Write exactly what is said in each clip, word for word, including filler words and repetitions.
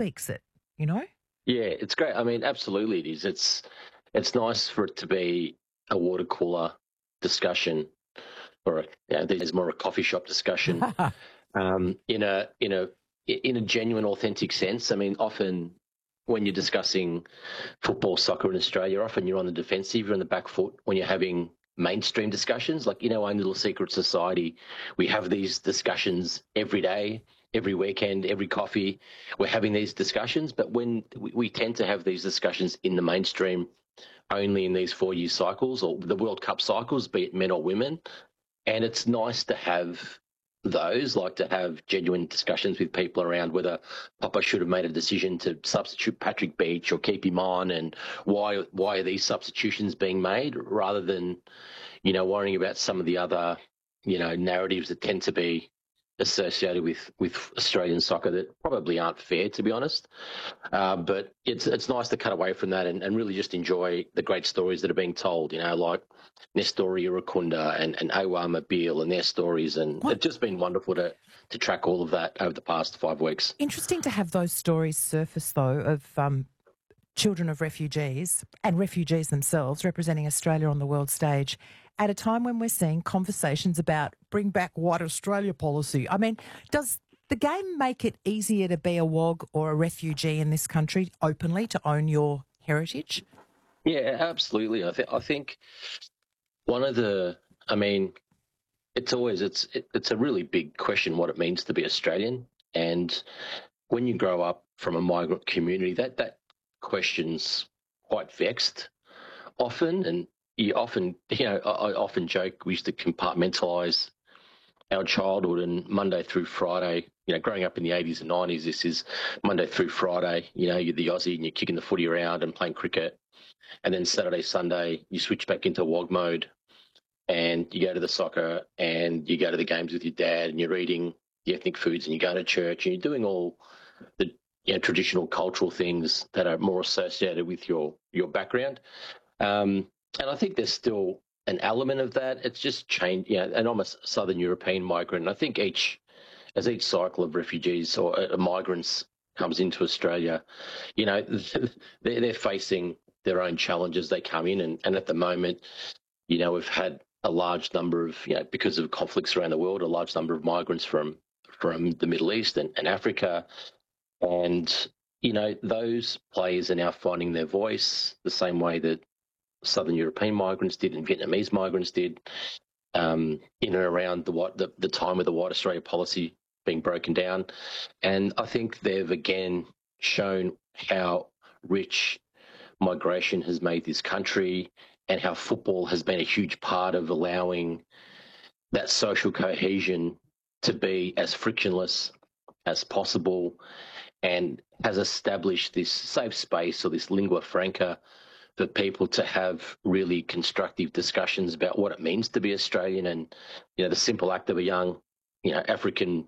speaks it, you know? Yeah, it's great. I mean, absolutely it is. It's it's nice for it to be a water cooler discussion, or a, you know, there's more a coffee shop discussion, um, in a in a in a genuine, authentic sense. I mean, often when you're discussing football, soccer in Australia, often you're on the defensive, you're on the back foot when you're having mainstream discussions. Like, in our own little secret society, we have these discussions every day, every weekend, every coffee. We're having these discussions, but when we, we tend to have these discussions in the mainstream only in these four-year cycles or the World Cup cycles, be it men or women. And it's nice to have those, like to have genuine discussions with people around whether Papa should have made a decision to substitute Patrick Beach or keep him on, and why why are these substitutions being made, rather than, you know, worrying about some of the other, you know, narratives that tend to be associated with, with Australian soccer that probably aren't fair, to be honest. Uh, but it's it's nice to cut away from that and, and really just enjoy the great stories that are being told, you know, like Nestor Irukunda and, and Awa Mabil and their stories. And What? it's just been wonderful to, to track all of that over the past five weeks. Interesting to have those stories surface, though, of um, children of refugees and refugees themselves representing Australia on the world stage at a time when we're seeing conversations about bring back white Australia policy. I mean, does the game make it easier to be a W O G or a refugee in this country openly, to own your heritage? Yeah, absolutely. I, th- I think one of the, I mean, it's always, it's it, it's a really big question what it means to be Australian. And when you grow up from a migrant community, that, that question's quite vexed often. And you often, you know, I, I often joke we used to compartmentalise our childhood, and Monday through Friday, you know, growing up in the eighties and nineties, this is Monday through Friday, you know, you're the Aussie and you're kicking the footy around and playing cricket. And then Saturday, Sunday, you switch back into W O G mode and you go to the soccer and you go to the games with your dad and you're eating the ethnic foods and you go to church and you're doing all the, you know, traditional cultural things that are more associated with your, your background. Um, and I think there's still an element of that. It's just changed, you know, and I'm a Southern European migrant. And I think each, as each cycle of refugees or uh, migrants comes into Australia, you know, they're, they're facing their own challenges. They come in, and, and at the moment, you know, we've had a large number of, you know, because of conflicts around the world, a large number of migrants from from the Middle East and, and Africa. And, you know, those players are now finding their voice the same way that Southern European migrants did and Vietnamese migrants did, um, in and around the, what, the the time of the White Australia policy being broken down. And I think they've again shown how rich migration has made this country and how football has been a huge part of allowing that social cohesion to be as frictionless as possible, and has established this safe space or this lingua franca for people to have really constructive discussions about what it means to be Australian. And, you know, the simple act of a young, you know, African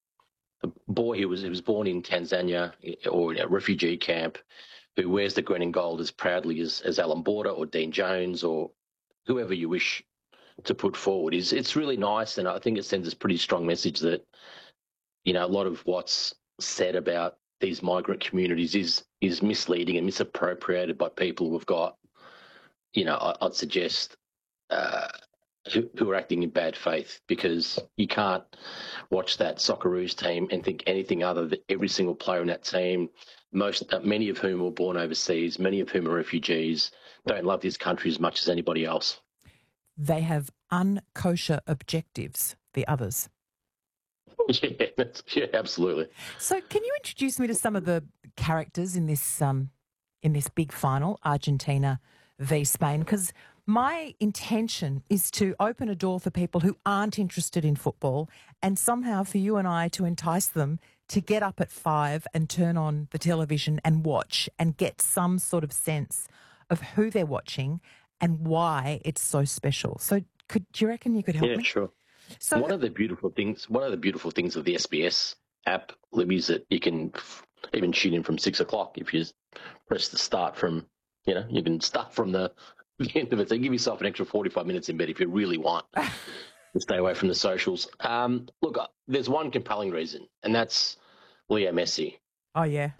boy who was who was born in Tanzania or in a refugee camp, who wears the green and gold as proudly as, as Alan Border or Dean Jones or whoever you wish to put forward, is it's really nice. And I think it sends a pretty strong message that, you know, a lot of what's said about these migrant communities is is misleading and misappropriated by people who have got, you know, I, I'd suggest, uh, who, who are acting in bad faith, because you can't watch that Socceroos team and think anything other than every single player in that team, most uh, many of whom were born overseas, many of whom are refugees, don't love this country as much as anybody else. They have unkosher objectives, the others. Yeah, that's, yeah, absolutely. So can you introduce me to some of the characters in this um, in this big final, Argentina v Spain? Because my intention is to open a door for people who aren't interested in football, and somehow for you and I to entice them to get up at five and turn on the television and watch and get some sort of sense of who they're watching and why it's so special. So could do you reckon you could help yeah, me? Yeah, sure. So one of the beautiful things, one of the beautiful things of the S B S app, Libby, is that you can f- even tune in from six o'clock if you press the start from, you know, you can start from the, the end of it. So give yourself an extra forty-five minutes in bed if you really want to stay away from the socials. Um, look, there's one compelling reason, and that's Leo Messi. Oh, yeah.